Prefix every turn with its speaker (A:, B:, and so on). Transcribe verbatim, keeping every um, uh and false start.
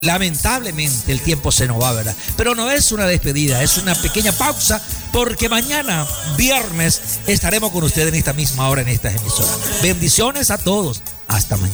A: Lamentablemente el tiempo se nos va, ¿verdad? Pero no es una despedida, es una pequeña pausa, porque mañana, viernes, estaremos con ustedes en esta misma hora, en estas emisoras. Bendiciones a todos. Hasta mañana.